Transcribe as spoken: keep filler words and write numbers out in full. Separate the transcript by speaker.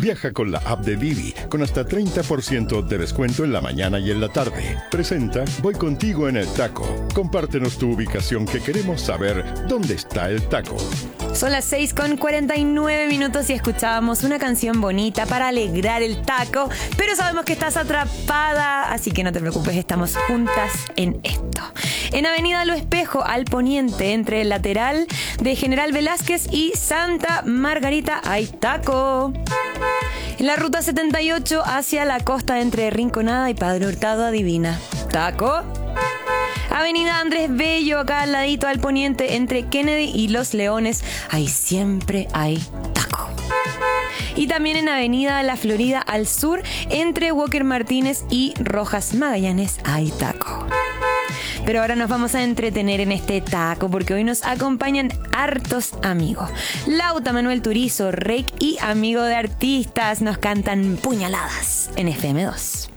Speaker 1: Viaja con la app de Didi con hasta treinta por ciento de descuento en la mañana y en la tarde. Presenta Voy Contigo en el Taco. Compártenos tu ubicación que queremos saber dónde está el taco.
Speaker 2: Son las seis con cuarenta y nueve minutos y escuchábamos una canción bonita para alegrar el taco, pero sabemos que estás atrapada, así que no te preocupes, estamos juntas en esto. En Avenida Lo Espejo, al poniente, entre el lateral de General Velázquez y Santa Margarita, hay taco. En la ruta setenta y ocho hacia la costa entre Rinconada y Padre Hurtado, adivina, taco. Avenida Andrés Bello, acá al ladito al poniente entre Kennedy y Los Leones, ahí siempre hay taco. Y también en Avenida La Florida al sur entre Walker Martínez y Rojas Magallanes hay taco. Pero ahora nos vamos a entretener en este taco porque hoy nos acompañan hartos amigos. Lauta, Manuel Turizo, Rake y Amigo de Artistas nos cantan Puñaladas en F M dos.